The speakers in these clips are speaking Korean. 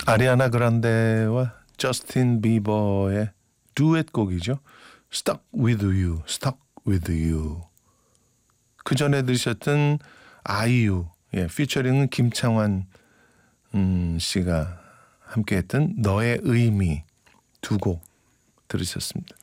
아리아나 그란데와 저스틴 비버의 듀엣곡이죠. Stuck with you, Stuck with you. 그 전에 들으셨던 아이유, 피처링은 김창완 씨가 함께했던 너의 의미 두 곡 들으셨습니다.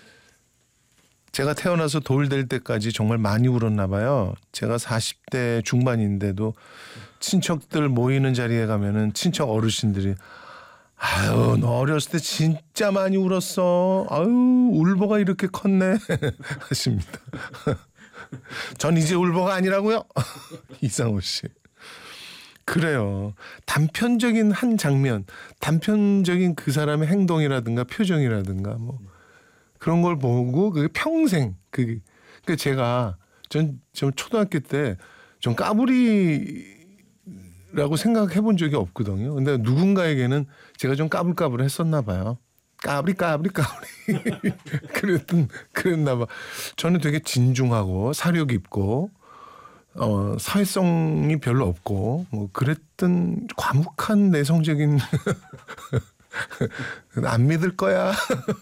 제가 태어나서 돌 될 때까지 정말 많이 울었나 봐요. 제가 40대 중반인데도 친척들 모이는 자리에 가면은 친척 어르신들이 아유 너 어렸을 때 진짜 많이 울었어. 아유 울보가 이렇게 컸네 하십니다. 전 이제 울보가 아니라고요. 이상호 씨. 그래요. 단편적인 한 장면, 단편적인 그 사람의 행동이라든가 표정이라든가 뭐 그런 걸 보고 그게 평생 그러니까 제가 전 초등학교 때 좀 까불이라고 생각해 본 적이 없거든요. 근데 누군가에게는 제가 좀 까불까불 했었나 봐요. 까불이 그랬나 봐. 저는 되게 진중하고 사려 깊고 사회성이 별로 없고 뭐 그랬던 과묵한 내성적인 안 믿을 거야.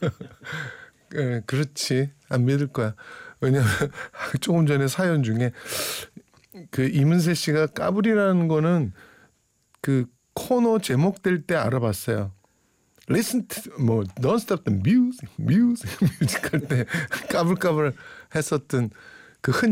그렇지 안 믿을 거야. 왜냐하면 조금 전에 사연 중에 그 이문세 씨가 까불이라는 거는 그 코너 제목 될 때 알아봤어요. Listen to 뭐 Don't Stop the Music 할 때 까불까불 했었던 그 흔